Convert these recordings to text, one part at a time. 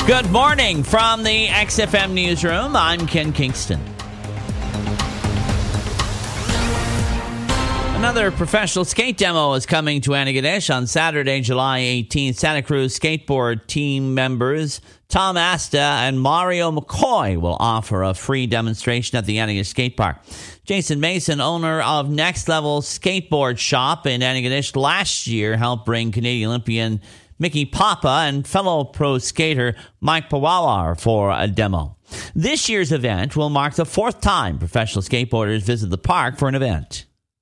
Good morning from the XFM Newsroom. I'm Ken Kingston. Another professional skate demo is coming to Antigonish on Saturday, July 18th. Santa Cruz skateboard team members Tom Asta and Mario McCoy will offer a free demonstration at the Antigonish Skate Park. Jason Mason, owner of Next Level Skateboard Shop in Antigonish, last year helped bring Canadian Olympian Mickey Papa and fellow pro skater Mike Pawawar for a demo. This year's event will mark the fourth time professional skateboarders visit the park for an event.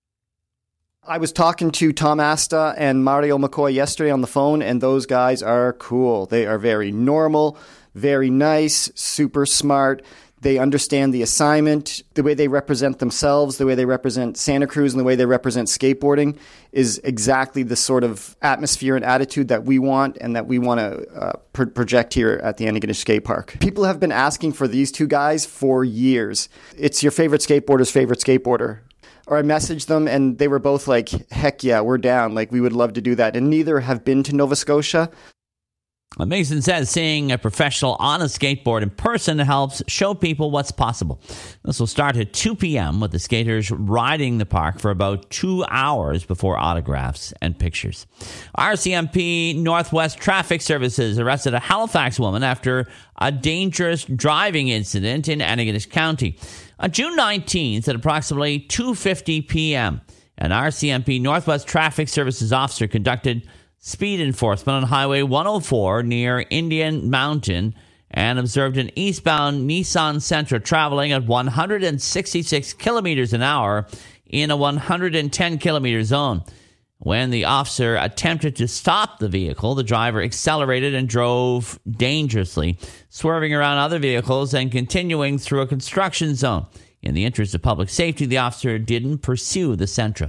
I was talking to Tom Asta and Mario McCoy yesterday on the phone, and those guys are cool. They are very normal, very nice, super smart. They understand the assignment. The way they represent themselves, the way they represent Santa Cruz, and the way they represent skateboarding is exactly the sort of atmosphere and attitude that we want and that we want to project here at the Antigonish Skate Park. People have been asking for these two guys for years. It's your favorite skateboarder's favorite skateboarder. Or I messaged them, and they were both like, heck yeah, we're down. Like, we would love to do that. And neither have been to Nova Scotia. Mason says seeing a professional on a skateboard in person helps show people what's possible. This will start at 2 p.m. with the skaters riding the park for about 2 hours before autographs and pictures. RCMP Northwest Traffic Services arrested a Halifax woman after a dangerous driving incident in Antigonish County. On June 19th at approximately 2:50 p.m., an RCMP Northwest Traffic Services officer conducted speed enforcement on Highway 104 near Indian Mountain and observed an eastbound Nissan Sentra traveling at 166 kilometers an hour in a 110 kilometer zone. When the officer attempted to stop the vehicle, the driver accelerated and drove dangerously, swerving around other vehicles and continuing through a construction zone. In the interest of public safety, the officer didn't pursue the Sentra.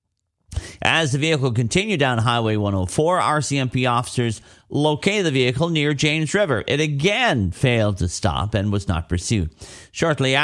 As the vehicle continued down Highway 104, RCMP officers located the vehicle near James River. It again failed to stop and was not pursued. Shortly after,